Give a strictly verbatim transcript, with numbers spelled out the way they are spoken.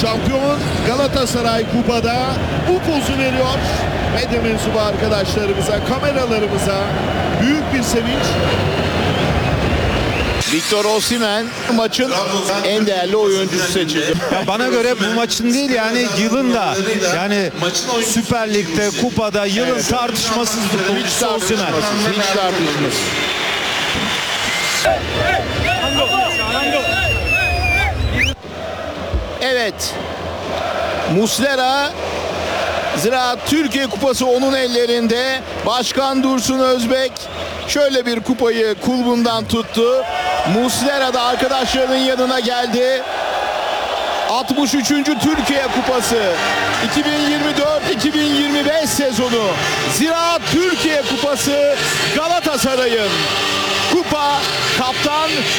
Şampiyon Galatasaray kupada bu pozu veriyor. Medya mensubu arkadaşlarımıza, kameralarımıza büyük bir sevinç. Victor Osimhen maçın en değerli oyuncusu seçildi. Ya bana göre bu maçın değil yani yılın da yani Süper Lig'de, kupada yılın tartışmasız Hiç futbolcusu Osimhen. tartışmasız, hiç tartışmasız. Evet. Muslera, Ziraat Türkiye Kupası onun ellerinde. Başkan Dursun Özbek şöyle bir kupayı kulbundan tuttu. Muslera da arkadaşlarının yanına geldi. altmış üçüncü Türkiye Kupası iki bin yirmi dört iki bin yirmi beş sezonu Ziraat Türkiye Kupası Galatasaray'ın. Kupa kaptan